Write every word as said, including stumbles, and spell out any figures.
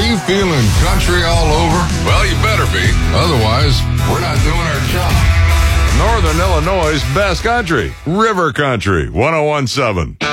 you feeling country all over? Well, you better be. Otherwise, we're not doing our job. Northern Illinois' best country, River Country, one oh one point seven.